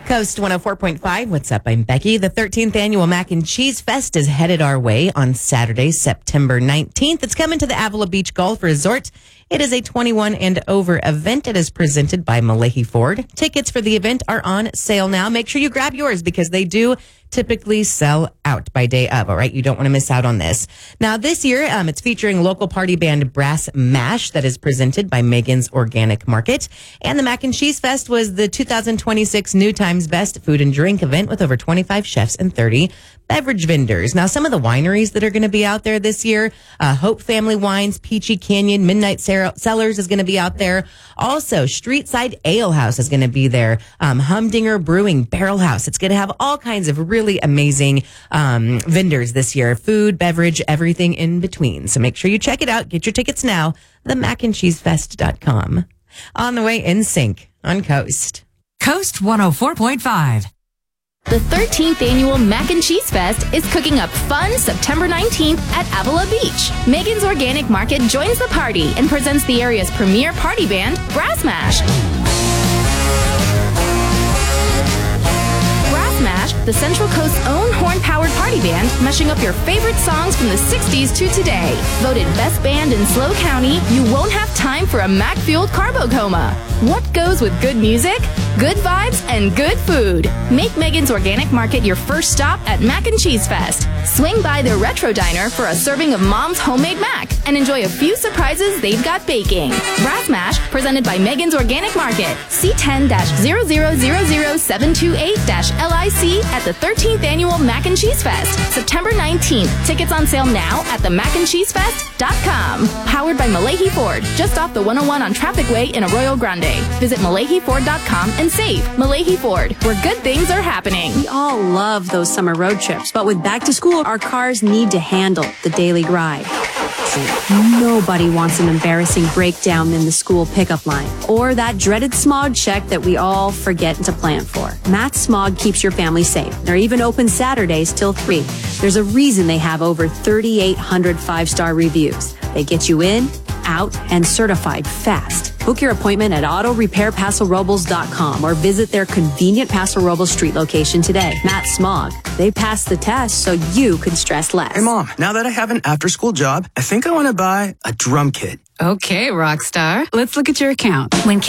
Coast 104.5. What's up? I'm Becky. The 13th annual Mac and Cheese Fest is headed our way on Saturday, September 19th. It's coming to the Avila Beach Golf Resort. It is a 21 and over event. It is presented by Malahi Ford. Tickets for the event are on sale now. Make sure you grab yours because they do typically sell out by day of. All right, you don't want to miss out on this. Now, this year, it's featuring local party band Brass Mash that is presented by Megan's Organic Market. And the Mac and Cheese Fest was the 2026 New Times Best Food and Drink event with over 25 chefs and 30 beverage vendors. Now, some of the wineries that are going to be out there this year, Hope Family Wines, Peachy Canyon, Midnight Cellars is going to be out there. Also, Streetside Ale House is going to be there. Humdinger Brewing Barrel House. It's going to have all kinds of really amazing vendors this year. Food, beverage, everything in between. So make sure you check it out. Get your tickets now. themacandcheesefest.com. On the way, NSYNC on Coast. Coast 104.5. The 13th annual Mac and Cheese Fest is cooking up fun September 19th at Avila Beach. Megan's Organic Market joins the party and presents the area's premier party band, Brass Mash. Brass Mash, the Central Coast's own horn-powered party band, meshing up your favorite songs from the 60s to today. Voted best band in SLO County, you won't have time for a Mac-fueled carbo coma. What goes with good music? Good vibes and good food. Make Megan's Organic Market your first stop at Mac and Cheese Fest. Swing by their retro diner for a serving of Mom's homemade mac and enjoy a few surprises they've got baking. Brass Mash, presented by Megan's Organic Market. C10-0000728-LIC at the 13th annual Mac and Cheese Fest, September 19th. Tickets on sale now at themacandcheesefest.com. Powered by Malahi Ford, just off the 101 on Traffic Way in Arroyo Grande. Visit MalahiFord.com and save. Malahi Ford, where good things are happening. We all love those summer road trips, but with back to school, our cars need to handle the daily grind. Nobody wants an embarrassing breakdown in the school pickup line or that dreaded smog check that we all forget to plan for. Matt Smog keeps your family safe. They're even open Saturdays till 3. There's a reason they have over 3,800 5-star reviews. They get you in, out, and certified fast. Book your appointment at autorepairpasorobles.com or visit their convenient Paso Robles Street location today. Matt Smog. They passed the test so you can stress less. Hey, Mom, now that I have an after-school job, I think I want to buy a drum kit. Okay, rock star. Let's look at your account. When